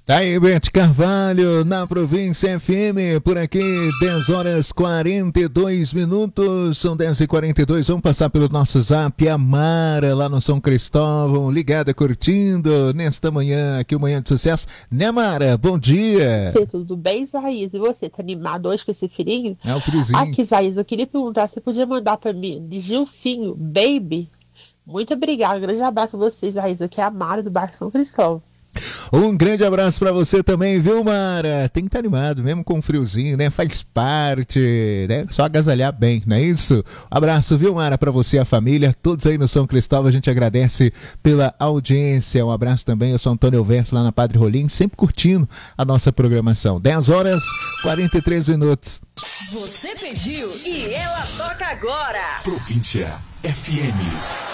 Tá aí, Bete Carvalho, na Província FM, por aqui, 10 horas 42 minutos, são 10h42, vamos passar pelo nosso zap, a Mara, lá no São Cristóvão, ligada, curtindo, nesta manhã, aqui o Manhã de Sucesso, né, Mara? Bom dia! Tudo bem, Isaías? E você, tá animado hoje com esse filhinho? É o friozinho. Aqui, Isaías, eu queria perguntar se você podia mandar pra mim, de Gilcinho, Baby. Muito obrigada, um grande abraço a vocês, Isaías, aqui é a Mara do bairro São Cristóvão. Um grande abraço pra você também, viu, Mara? Tem que estar animado, mesmo com friozinho, né? Faz parte, né? Só agasalhar bem, não é isso? Um abraço, viu, Mara, pra você e a família, todos aí no São Cristóvão, a gente agradece pela audiência. Um abraço também, eu sou Antônio Verso, lá na Padre Rolim, sempre curtindo a nossa programação. 10 horas 43 minutos. Você pediu e ela toca agora. Província FM.